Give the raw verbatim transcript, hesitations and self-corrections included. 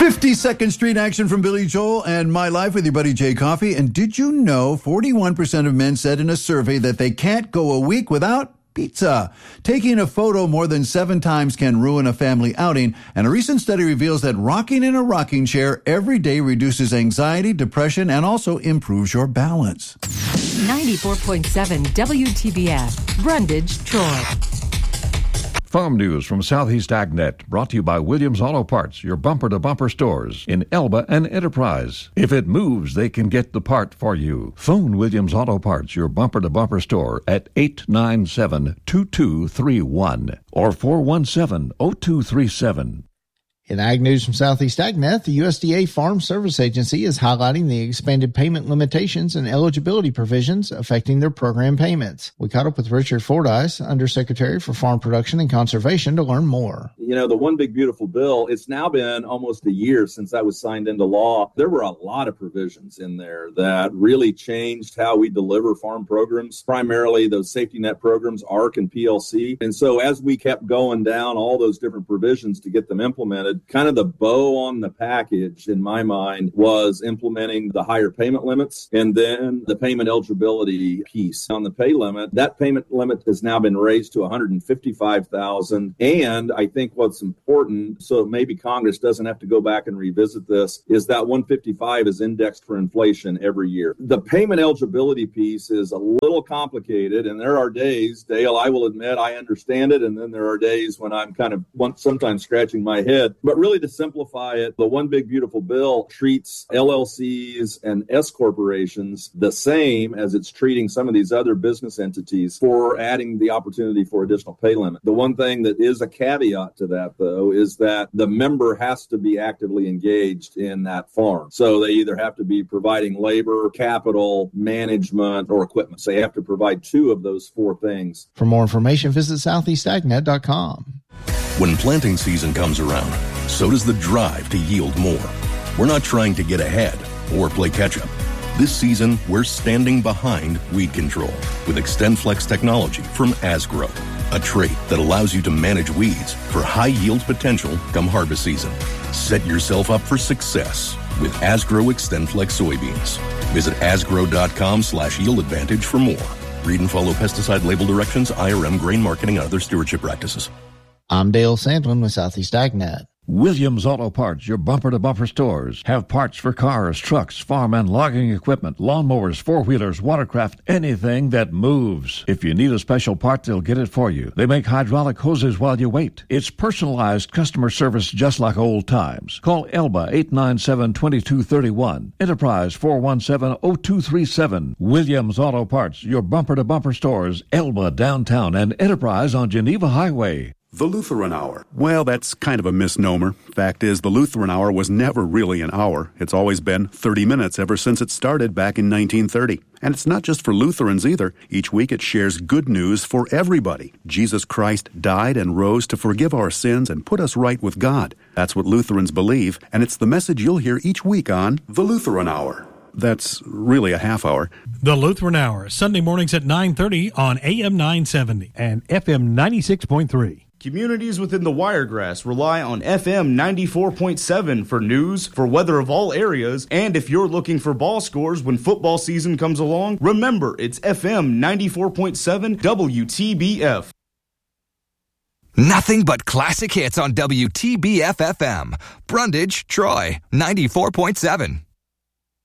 fifty-second Street action from Billy Joel and My Life with your buddy Jay Coffey. And did you know forty-one percent of men said in a survey that they can't go a week without pizza? Taking a photo more than seven times can ruin a family outing, and a recent study reveals that rocking in a rocking chair every day reduces anxiety, depression, and also improves your balance. ninety-four point seven W T B F, Brundage, Troy. Farm news from Southeast AgNet, brought to you by Williams Auto Parts, your bumper-to-bumper stores in Elba and Enterprise. If it moves, they can get the part for you. Phone Williams Auto Parts, your bumper-to-bumper store, at eight nine seven, two two three one or four one seven, zero two three seven. In Ag News from Southeast AgNet, the U S D A Farm Service Agency is highlighting the expanded payment limitations and eligibility provisions affecting their program payments. We caught up with Richard Fordyce, Undersecretary for Farm Production and Conservation, to learn more. You know, the One Big Beautiful Bill, it's now been almost a year since that was signed into law. There were a lot of provisions in there that really changed how we deliver farm programs, primarily those safety net programs, A R C and P L C. And so as we kept going down all those different provisions to get them implemented, kind of the bow on the package, in my mind, was implementing the higher payment limits and then the payment eligibility piece. On the pay limit, that payment limit has now been raised to one hundred fifty-five thousand dollars. And I think what's important, so maybe Congress doesn't have to go back and revisit this, is that one hundred fifty-five is indexed for inflation every year. The payment eligibility piece is a little complicated, and there are days, Dale, I will admit I understand it, and then there are days when I'm kind of sometimes scratching my head. But really, to simplify it, the One Big Beautiful Bill treats L L Cs and S corporations the same as it's treating some of these other business entities for adding the opportunity for additional pay limit. The one thing that is a caveat to that, though, is that the member has to be actively engaged in that farm. So they either have to be providing labor, capital, management, or equipment. So you have to provide two of those four things. For more information, visit southeast ag net dot com. When planting season comes around, so does the drive to yield more. We're not trying to get ahead or play catch-up. This season, we're standing behind weed control with XtendFlex technology from Asgrow, a trait that allows you to manage weeds for high yield potential come harvest season. Set yourself up for success with Asgrow XtendFlex soybeans. Visit asgrow.com slash yield advantage for more. Read and follow pesticide label directions, I R M grain marketing, and other stewardship practices. I'm Dale Sandlin with Southeast AgNet. Williams Auto Parts, your bumper-to-bumper stores, have parts for cars, trucks, farm and logging equipment, lawnmowers, four-wheelers, watercraft, anything that moves. If you need a special part, they'll get it for you. They make hydraulic hoses while you wait. It's personalized customer service just like old times. Call Elba eight nine seven, two two three one, Enterprise four one seven, zero two three seven. Williams Auto Parts, your bumper-to-bumper stores, Elba downtown and Enterprise on Geneva Highway. The Lutheran Hour. Well, that's kind of a misnomer. Fact is, the Lutheran Hour was never really an hour. It's always been thirty minutes ever since it started back in nineteen thirty. And it's not just for Lutherans either. Each week it shares good news for everybody. Jesus Christ died and rose to forgive our sins and put us right with God. That's what Lutherans believe, and it's the message you'll hear each week on The Lutheran Hour. That's really a half hour. The Lutheran Hour, Sunday mornings at nine thirty on A M nine seventy and F M ninety-six point three. Communities within the Wiregrass rely on F M ninety-four point seven for news, for weather of all areas, and if you're looking for ball scores when football season comes along, remember it's F M ninety-four point seven W T B F. Nothing but classic hits on W T B F F M. Brundage, Troy, ninety-four point seven.